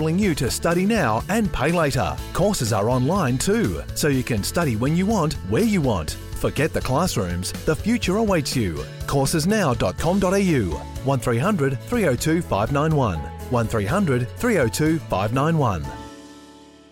enabling you to study now and pay later. Courses are online too, so you can study when you want, where you want. Forget the classrooms, the future awaits you. Coursesnow.com.au 1300 302 591 1300 302 591.